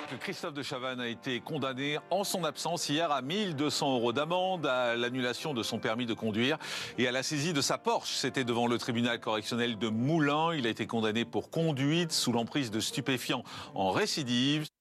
Christophe de Chavannes a été condamné en son absence hier à 1 200 € d'amende, à l'annulation de son permis de conduire et à la saisie de sa Porsche. C'était devant le tribunal correctionnel de Moulins. Il a été condamné pour conduite sous l'emprise de stupéfiants en récidive.